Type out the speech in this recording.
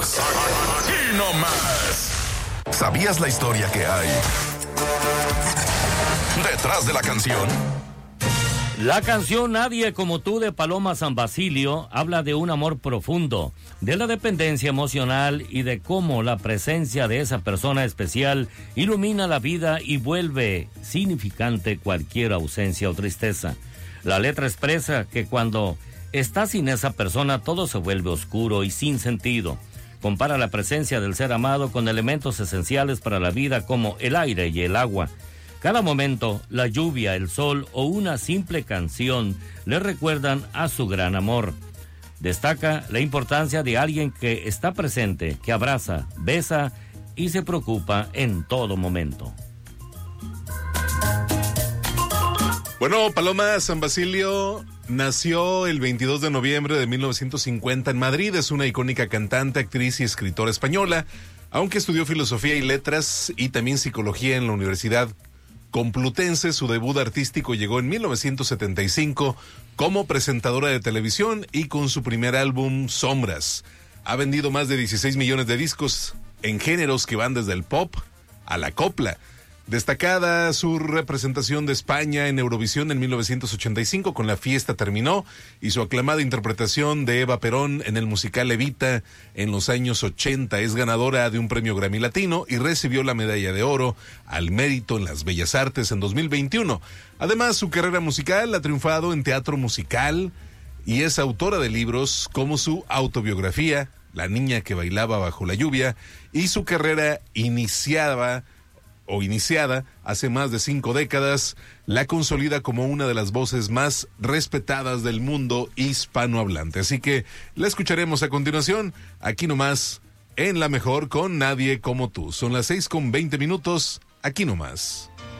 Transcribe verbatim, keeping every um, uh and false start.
Tus. Aquí nomás. ¿Sabías la historia que hay detrás de la canción? La canción Nadie como tú de Paloma San Basilio habla de un amor profundo, de la dependencia emocional y de cómo la presencia de esa persona especial ilumina la vida y vuelve significante cualquier ausencia o tristeza. La letra expresa que cuando estás sin esa persona todo se vuelve oscuro y sin sentido. Compara la presencia del ser amado con elementos esenciales para la vida como el aire y el agua. Cada momento, la lluvia, el sol o una simple canción le recuerdan a su gran amor. Destaca la importancia de alguien que está presente, que abraza, besa y se preocupa en todo momento. Bueno, Paloma San Basilio nació el veintidós de noviembre de mil novecientos cincuenta en Madrid. Es una icónica cantante, actriz y escritora española, aunque estudió filosofía y letras y también psicología en la Universidad Complutense. Su debut artístico llegó en mil novecientos setenta y cinco como presentadora de televisión y con su primer álbum Sombras. Ha vendido más de dieciséis millones de discos en géneros que van desde el pop a la copla. Destacada su representación de España en Eurovisión en mil novecientos ochenta y cinco con La Fiesta Terminó y su aclamada interpretación de Eva Perón en el musical Evita en los años ochenta. Es ganadora de un premio Grammy Latino y recibió la medalla de oro al mérito en las bellas artes en dos mil veintiuno. Además, su carrera musical ha triunfado en teatro musical y es autora de libros como su autobiografía, La niña que bailaba bajo la lluvia, y su carrera iniciaba o iniciada hace más de cinco décadas, la consolida como una de las voces más respetadas del mundo hispanohablante. Así que la escucharemos a continuación, aquí nomás, en La Mejor con Nadie como tú. Son las seis con veinte minutos, aquí nomás.